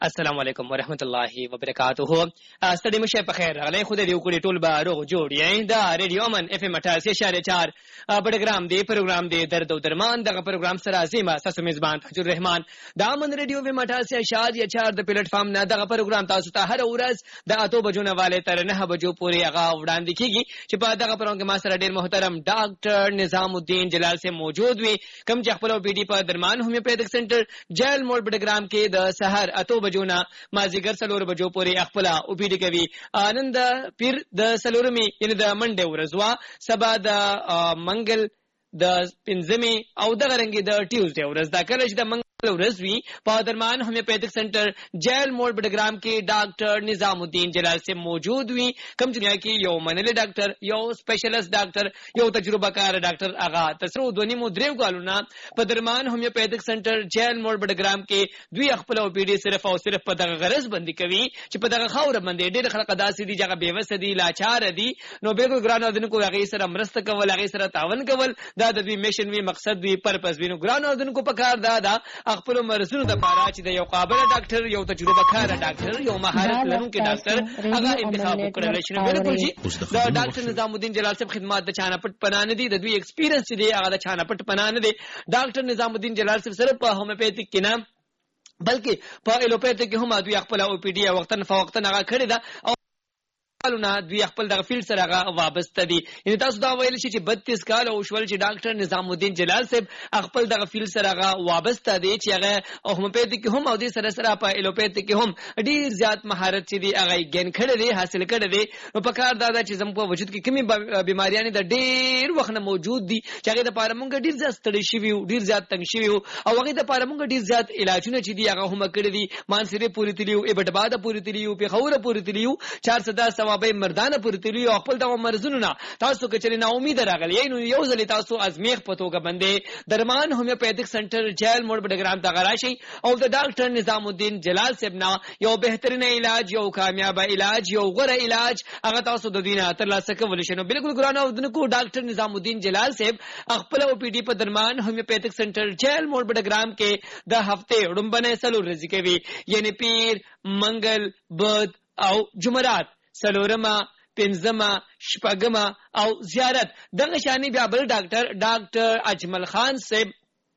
السلام علیکم ورحمت الله وبرکاته. ستړي مشه په خیر غلې خو دې وکړي ټول به روغ جوړ یې دا ریډیو من اف ام 88.4 بډګرام دی پروګرام دی درد او درمان دغه پروګرام سره زیما تاسو میزبان فجر الرحمن دا من ریډیو په 88.4 د پلیټ فارم نه دغه پروګرام تاسو ته هر ورځ د 8 بجو نه والے تر 9 بجو پورې هغه وړاندې کیږي چې په دغه پروګرام کې ما سره ډیر محترم ډاکټر نظام الدین جلال سے موجود وي کوم چې خپل بي ډي په درمان هومیوپیتھک سنټر جیل موډ بډګرام کې د سحر 8 بجو نه مازیګر 4 بجو پورې خپل او بي ډي کوي. آنند پیر د سلورمي یعنی د منډه ورځ وا سبا د منګل د پنځمي او د غرنګي د ټیوزډے ورځ دا کله چې د منګل ورځ وی په درمان هومیوپیتھک سنټر جیل موډ بډګرام کې ډاکټر نظام الدین جلال سے موجود وی کوم چې کې یو منلي ډاکټر یو سپیشلیست ډاکټر یو تجربه کار ډاکټر اغا تسرو دونی مو دریو کالونه په درمان هومیوپیتھک سنټر جیل موډ بډګرام کې دوی خپل او پی ډي صرف او صرف په دغه غرض باندې کوي چې په دغه خاور باندې ډېر خلک داسې دي چې بیوس دي لاچار دي نو به ګران اذن کو هغه سره مرسته کول هغه سره تعاون کول دا د دوی میشن وی مقصد وی پرپس وی نو ګران اذن کو پکار دا خپل مرزونو د پاره چې د یو قابل ډاکټر یو تجربه کار ډاکټر یو مهارت لرونکي ډاکټر هغه انتخاب وکړل شي. بالکل جی دا ډاکټر نظام الدین جلال صاحب خدمات د چانه پټ پنان دي د دوی ایکسپیرینس دی هغه د چانه پټ پنان دي. ډاکټر نظام الدین جلال صاحب سره په هومیوپیتھک کې نه بلکې په الوپیتھک کې هم دوی خپل او پی ډي وختن فوقتن هغه کړی دا او کالونه دوی خپل دغه فیلډ سره هغه وابسته دي. یعنی تاسو دا ویل شي چې 32 کال او شول چې ډاکټر نظام الدین جلال صاحب خپل دغه فیلډ سره هغه وابسته دي چې هغه هومیوپیتھک هم او د سره په الوپیتھک کې هم ډیر زیات مهارت چې دی هغه ګین کړی دی حاصل کړی دی. نو په کار دا چې زموږ په وجود کې کومي بیماریاں د ډیر وخت نه موجود دي چې هغه د پاره مونږ ډیر زیات ستړي شوي ډیر زیات تنګ شوي او هغه د پاره مونږ ډیر زیات علاجونه چې دی هغه هم کړی دي. مانسره پوری تلیو ایبټباده پوری تلیو په خوره پوری تلیو 410 ثوابه مردانه پرتلی او خپل د مرزونو نه تاسو کچري نا امید راغلی نو یو ځل تاسو ازمیخ پتوګه باندې درمان هومیوپیتھک سنټر جیل موډ بډګرام ته غراشي او د ډاکټر نظام الدین جلال صاحب نا یو بهترین علاج یو کامیاب علاج یو غوره علاج هغه تاسو د دینه تر لاسه کول شنو. بالکل ګران او دنکو ډاکټر نظام الدین جلال صاحب خپل او پی ډي په درمان هومیوپیتھک سنټر جیل موډ بډګرام کې د هفته ډومبنه سلو ورځې کوي یعنی پیر منګل بد او جمعرات سلورما پنځما شپږما او زیارت دغه شانی بیا بل ډاکټر اجمل خان صاحب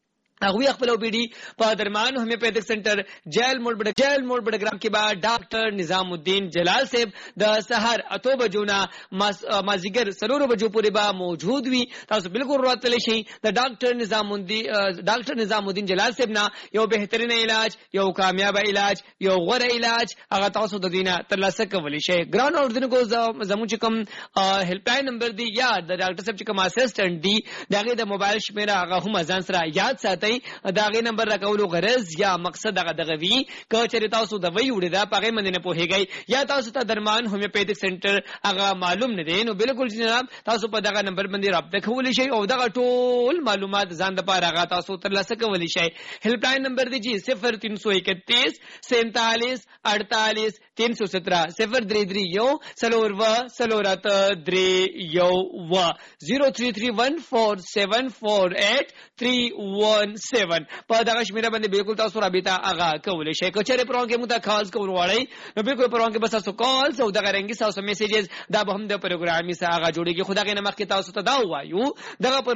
هغه خپل او بي ډي په درمان هومیوپیتھک سنټر جیل موډ بډګرام کې با ډاکټر نظام الدین جلال صاحب د سحر 8 بجو نه مازیګر 4 بجو پورې با موجود وي. تاسو بالکل راتلی شي د ډاکټر نظام الدین جلال صاحب نه یو بهترین علاج یو کامیاب علاج یو غوره علاج هغه تاسو د دینه تر لاسه کولی شي. ګران اوردن کو زموږ چې کوم هیلپ لاین نمبر دی یا د ډاکټر صاحب چې کوم اسسټنټ دی دغه د موبایل شمیره هغه هم ځان سره یاد ساتي داغه نمبر راکولو غرض یا مقصد دغه وی که چېرې تاسو د وی وړي دا پغه باندې نه پوهیږئ یا تاسو ته درمان هومیوپیتھک سنټر هغه معلوم نه دی نو بالکل جناب تاسو په دغه نمبر باندې رابطه کولی شئ او دغه ټول معلومات ځان د پاره هغه تاسو تر لاسه کولی شئ. هیلپ لاین نمبر دی جی 0331 47 48 317 033 یو سلوروا سلورات 3 یو و 03314748 317 په دغه شمیره باندې بالکل تاسو رابطه هغه کولی شئ. که چېرې پروګرام کې مو ته کالز کول غواړئ نو بالکل پروګرام کې بس تاسو کالز او دغه رنګي تاسو میسیجز دا به هم د پروګرامي سره هغه جوړیږي. خدای نه مخکې تاسو ته دا وایو دغه